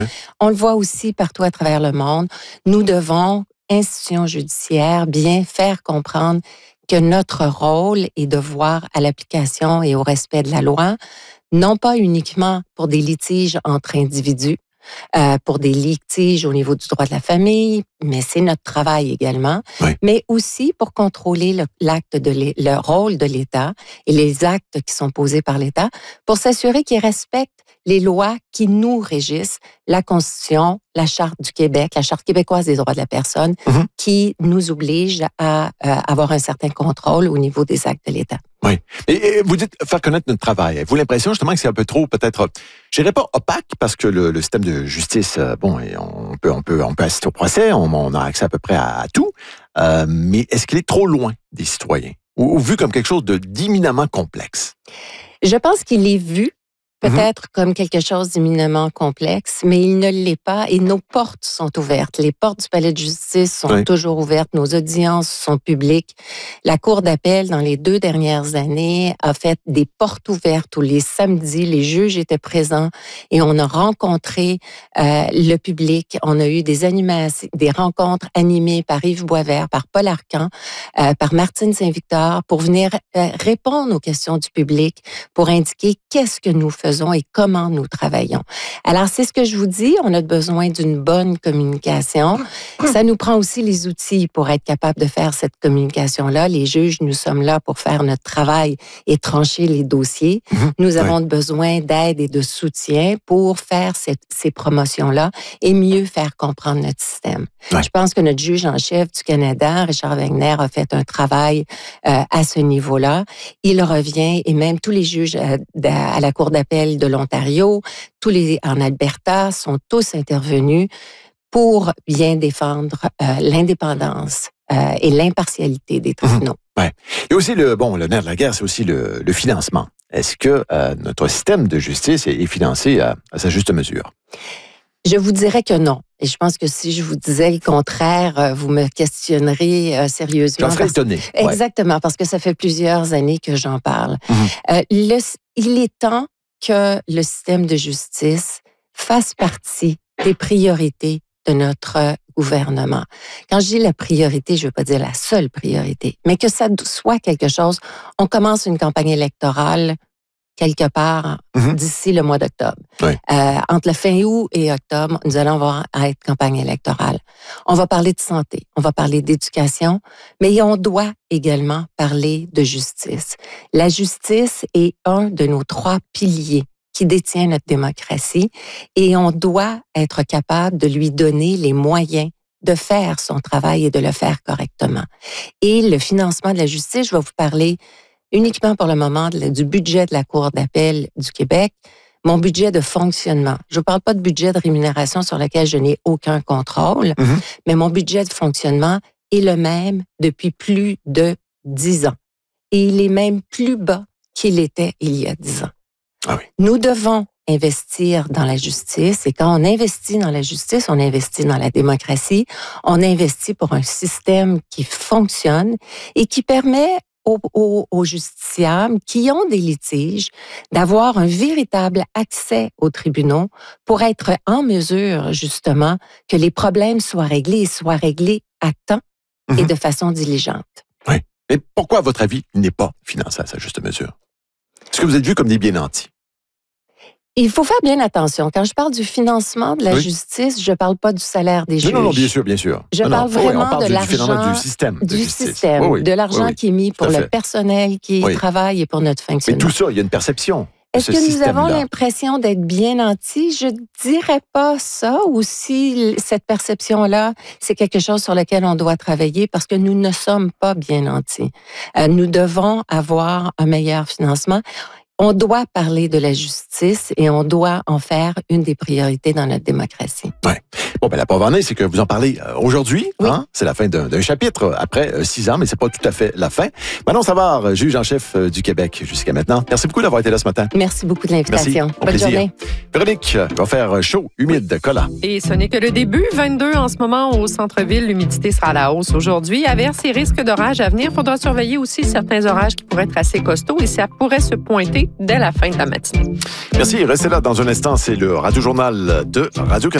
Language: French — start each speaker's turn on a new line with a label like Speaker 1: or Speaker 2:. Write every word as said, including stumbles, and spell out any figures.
Speaker 1: On le voit aussi partout à travers le monde. Nous devons, institutions judiciaires, bien faire comprendre que notre rôle est de voir à l'application et au respect de la loi, non pas uniquement pour des litiges entre individus, euh, pour des litiges au niveau du droit de la famille, mais c'est notre travail également,
Speaker 2: oui.
Speaker 1: mais aussi pour contrôler le, l'acte de l'é- le rôle de l'État et les actes qui sont posés par l'État pour s'assurer qu'il respecte les lois qui nous régissent, la Constitution, la Charte du Québec, la Charte québécoise des droits de la personne,
Speaker 2: mm-hmm.
Speaker 1: qui nous oblige à euh, avoir un certain contrôle au niveau des actes de l'État.
Speaker 2: Oui. Et, et vous dites faire connaître notre travail. Avez-vous l'impression justement que c'est un peu trop, peut-être, je dirais pas opaque, parce que le, le système de justice, euh, bon, on peut, on peut, on peut assister au procès, on, on a accès à peu près à, à tout, euh, mais est-ce qu'il est trop loin des citoyens ou, ou vu comme quelque chose de d'imminemment complexe?
Speaker 1: Je pense qu'il est vu peut-être mm-hmm. comme quelque chose d'éminemment complexe, mais il ne l'est pas et nos portes sont ouvertes. Les portes du palais de justice sont oui. toujours ouvertes, nos audiences sont publiques. La Cour d'appel, dans les deux dernières années, a fait des portes ouvertes où les samedis, les juges étaient présents et on a rencontré euh, le public. On a eu des animations, des rencontres animées par Yves Boisvert, par Paul Arcan, euh, par Martine Saint-Victor pour venir euh, répondre aux questions du public, pour indiquer qu'est-ce que nous faisons et comment nous travaillons. Alors, c'est ce que je vous dis, on a besoin d'une bonne communication. Ça nous prend aussi les outils pour être capable de faire cette communication-là. Les juges, nous sommes là pour faire notre travail et trancher les dossiers. Mm-hmm. Nous avons oui. besoin d'aide et de soutien pour faire cette, ces promotions-là et mieux faire comprendre notre système. Oui. Je pense que notre juge en chef du Canada, Richard Wagner, a fait un travail euh, à ce niveau-là. Il revient, et même tous les juges à, à la Cour d'appel de l'Ontario, tous les en Alberta sont tous intervenus pour bien défendre euh, l'indépendance euh, et l'impartialité des tribunaux.
Speaker 2: Mmh. Ouais. Et aussi le bon, le nerf de la guerre, c'est aussi le, le financement. Est-ce que euh, notre système de justice est, est financé à, à sa juste mesure?
Speaker 1: Je vous dirais que non. Et je pense que si je vous disais le contraire, vous me questionneriez euh, sérieusement.
Speaker 2: J'en serais étonné.
Speaker 1: Ouais. Exactement, parce que ça fait plusieurs années que j'en parle. Mmh. Euh, le, il est temps que le système de justice fasse partie des priorités de notre gouvernement. Quand je dis la priorité, je ne veux pas dire la seule priorité, mais que ça soit quelque chose. On commence une campagne électorale quelque part mm-hmm. d'ici le mois d'octobre.
Speaker 2: Oui.
Speaker 1: Euh, entre la fin août et octobre, nous allons avoir à être campagne électorale. On va parler de santé, on va parler d'éducation, mais on doit également parler de justice. La justice est un de nos trois piliers qui détient notre démocratie et on doit être capable de lui donner les moyens de faire son travail et de le faire correctement. Et le financement de la justice, je vais vous parler uniquement pour le moment de, du budget de la Cour d'appel du Québec, mon budget de fonctionnement. Je ne parle pas de budget de rémunération sur lequel je n'ai aucun contrôle, mm-hmm. mais mon budget de fonctionnement est le même depuis plus de dix ans. Et il est même plus bas qu'il était il y a dix ans.
Speaker 2: Ah oui.
Speaker 1: Nous devons investir dans la justice et quand on investit dans la justice, on investit dans la démocratie, on investit pour un système qui fonctionne et qui permet Aux, aux, aux justiciables qui ont des litiges, d'avoir un véritable accès aux tribunaux pour être en mesure, justement, que les problèmes soient réglés et soient réglés à temps mm-hmm. et de façon diligente.
Speaker 2: Oui. Mais pourquoi, à votre avis, il n'est pas financé à sa juste mesure? Est-ce que vous êtes vu comme des bien nantis?
Speaker 1: Il faut faire bien attention. Quand je parle du financement de la oui. justice, je ne parle pas du salaire des juges.
Speaker 2: Non, non, bien sûr, bien sûr.
Speaker 1: Je
Speaker 2: non,
Speaker 1: parle
Speaker 2: non.
Speaker 1: vraiment
Speaker 2: oui, on parle
Speaker 1: de
Speaker 2: du,
Speaker 1: l'argent
Speaker 2: du système. De
Speaker 1: du
Speaker 2: justice.
Speaker 1: système,
Speaker 2: oui, oui.
Speaker 1: de l'argent
Speaker 2: oui, oui.
Speaker 1: qui est mis pour le personnel qui oui. travaille et pour notre fonctionnement.
Speaker 2: Mais tout ça, il y a une perception.
Speaker 1: Est-ce que nous avons l'impression d'être bien nantis? Je dirais pas ça. Ou si cette perception-là, c'est quelque chose sur lequel on doit travailler parce que nous ne sommes pas bien nantis. Euh, nous devons avoir un meilleur financement. On doit parler de la justice et on doit en faire une des priorités dans notre démocratie.
Speaker 2: Oui. Bon, ben la preuve en est, c'est que vous en parlez euh, aujourd'hui.
Speaker 1: Oui.
Speaker 2: Hein? C'est la fin d'un, d'un chapitre après euh, six ans, mais c'est pas tout à fait la fin. Manon Savard, juge en chef euh, du Québec jusqu'à maintenant. Merci beaucoup d'avoir été là ce matin.
Speaker 1: Merci beaucoup de l'invitation.
Speaker 2: Merci. Au
Speaker 1: Bonne
Speaker 2: plaisir.
Speaker 1: journée.
Speaker 2: Véronique va faire chaud, humide, collant.
Speaker 3: Et ce n'est que le début. vingt-deux en ce moment au centre-ville. L'humidité sera à la hausse aujourd'hui. Averses et risques d'orage à venir. Il faudra surveiller aussi certains orages qui pourraient être assez costauds et ça pourrait se pointer dès la fin de la matinée.
Speaker 2: Merci. Restez là dans un instant. C'est le Radio Journal de Radio-Canada.